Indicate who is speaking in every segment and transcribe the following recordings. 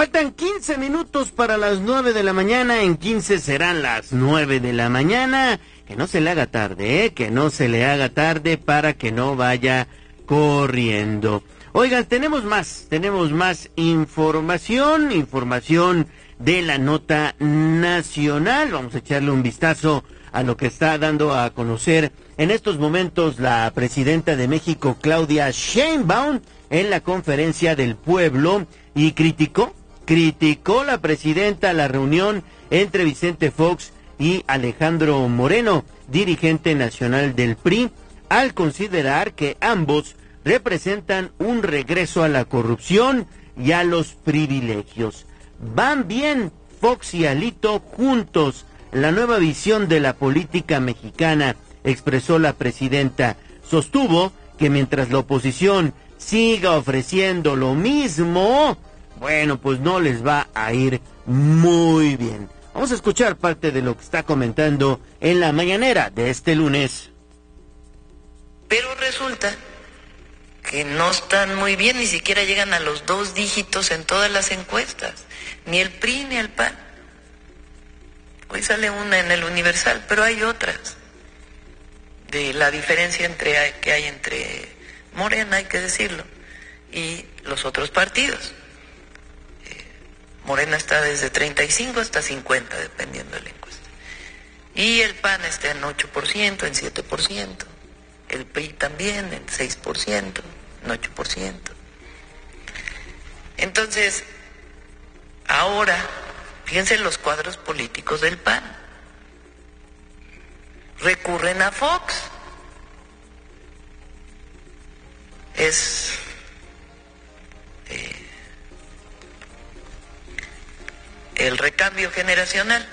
Speaker 1: Faltan 15 minutos para las 9 de la mañana, en 15 serán las 9 de la mañana. Que no se le haga tarde, que no se le haga tarde para que no vaya corriendo. Oigan, tenemos más información de la nota nacional. Vamos a echarle un vistazo a lo que está dando a conocer en estos momentos la presidenta de México, Claudia Sheinbaum, en la conferencia del pueblo, y criticó la presidenta la reunión entre Vicente Fox y Alejandro Moreno, dirigente nacional del PRI, al considerar que ambos representan un regreso a la corrupción y a los privilegios. Van bien Fox y Alito juntos, la nueva visión de la política mexicana, expresó la presidenta. Sostuvo que mientras la oposición siga ofreciendo lo mismo, bueno, pues no les va a ir muy bien. Vamos a escuchar parte de lo que está comentando en la mañanera de este lunes.
Speaker 2: Pero resulta que no están muy bien, ni siquiera llegan a los 2 dígitos en todas las encuestas, ni el PRI ni el PAN. Hoy sale una en el Universal, pero hay otras, de la diferencia que hay entre Morena, hay que decirlo, y los otros partidos. Morena está desde 35 hasta 50, dependiendo de la encuesta. Y el PAN está en 8%, en 7%. El PRI también en 6%, en 8%. Entonces, ahora, fíjense en los cuadros políticos del PAN. Recurren a Fox. Es el recambio generacional.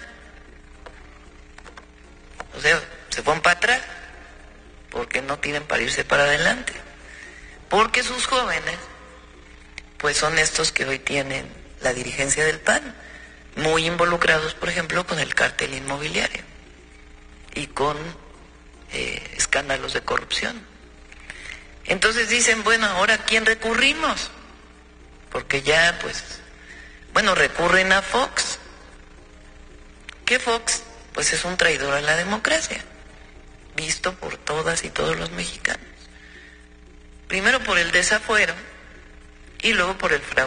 Speaker 2: O sea, se fueron para atrás porque no tienen para irse para adelante. Porque sus jóvenes, pues son estos que hoy tienen la dirigencia del PAN, muy involucrados, por ejemplo, con el cártel inmobiliario y con escándalos de corrupción. Entonces dicen, bueno, ¿ahora a quién recurrimos? Porque ya, recurren a Fox. ¿Qué Fox? Pues es un traidor a la democracia, visto por todas y todos los mexicanos. Primero por el desafuero y luego por el fraude.